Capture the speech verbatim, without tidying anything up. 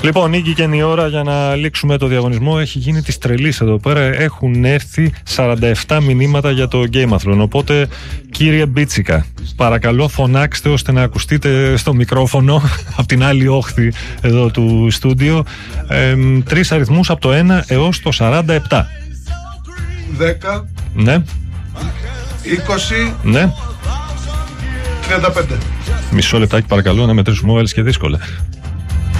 Λοιπόν, Νίκη, και είναι η ώρα για να λήξουμε το διαγωνισμό. Έχει γίνει της τρελής εδώ πέρα. Έχουν έρθει σαράντα επτά μηνύματα για το Gameathlon. Οπότε, κύριε Μπίτσικα, παρακαλώ φωνάξτε ώστε να ακουστείτε στο μικρόφωνο από την άλλη όχθη εδώ του στούντιο. Ε, τρεις αριθμούς από το ένα έως το σαράντα επτά. δέκα. Ναι. είκοσι. Ναι. τριάντα πέντε. Μισό λεπτάκι παρακαλώ να μετρήσουμε όλες και δύσκολα.